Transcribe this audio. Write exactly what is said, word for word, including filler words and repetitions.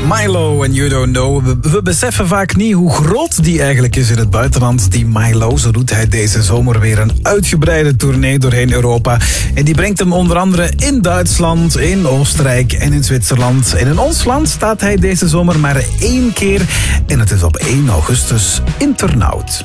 Milo en You Don't Know. We, we beseffen vaak niet hoe groot die eigenlijk is in het buitenland. Die Milo, zo doet hij deze zomer weer een uitgebreide tournee doorheen Europa. En die brengt hem onder andere in Duitsland, in Oostenrijk en in Zwitserland. En in ons land staat hij deze zomer maar één keer. En het is op één augustus in Turnhout.